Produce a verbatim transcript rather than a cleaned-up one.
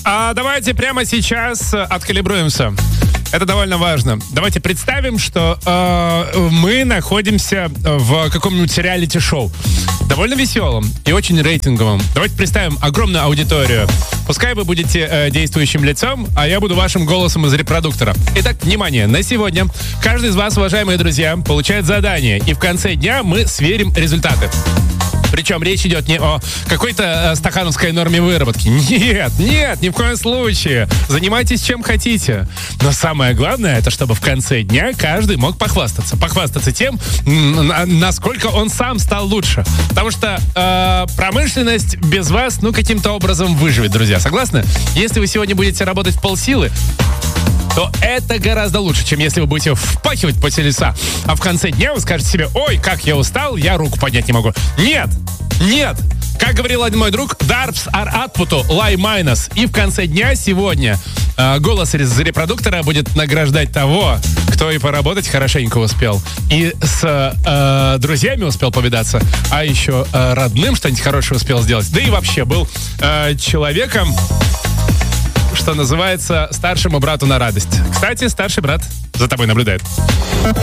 А давайте прямо сейчас откалибруемся. Это довольно важно. Давайте представим, что э, мы находимся в каком-нибудь реалити-шоу. Довольно веселом и очень рейтинговом. Давайте представим огромную аудиторию. Пускай вы будете э, действующим лицом, а я буду вашим голосом из репродуктора. Итак, внимание, на сегодня каждый из вас, уважаемые друзья, получает задание. И в конце дня мы сверим результаты. Причем речь идет не о какой-то э, стахановской норме выработки. Нет, нет, ни в коем случае. Занимайтесь чем хотите. Но самое главное, это чтобы в конце дня каждый мог похвастаться. Похвастаться тем, м- насколько он сам стал лучше. Потому что э, промышленность без вас, ну, каким-то образом выживет, друзья. Согласны? Если вы сегодня будете работать в полсилы, то это гораздо лучше, чем если вы будете впахивать по телеса, а в конце дня вы скажете себе: ой, как я устал, я руку поднять не могу. Нет, нет. Как говорил один мой друг, Darbs ar atputu, lai mainas. И в конце дня сегодня э, голос из репродуктора будет награждать того, кто и поработать хорошенько успел, и с э, друзьями успел повидаться, а еще э, родным что-нибудь хорошее успел сделать. Да и вообще был э, человеком, что называется, старшему брату на радость. Кстати, старший брат за тобой наблюдает.